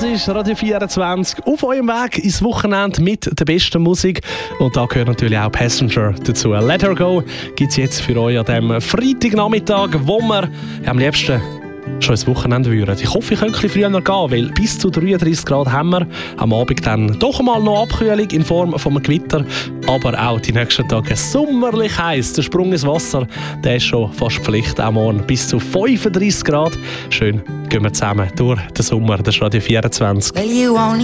Das ist Radio 24 auf eurem Weg ins Wochenende mit der besten Musik. Und da gehört natürlich auch Passenger dazu. Let Her Go gibt es jetzt für euch an diesem Freitagnachmittag, wo wir am liebsten schon ins Wochenende würden. Ich hoffe, ich könnte ein bisschen früher gehen, weil bis zu 33 Grad haben wir. Am Abend dann doch einmal noch Abkühlung in Form von einem Gewitter, aber auch die nächsten Tage sommerlich heiß. Der Sprung ins Wasser, der ist schon fast Pflicht. Auch morgen bis zu 35 Grad. Schön gehen wir zusammen durch den Sommer. Das ist Radio 24.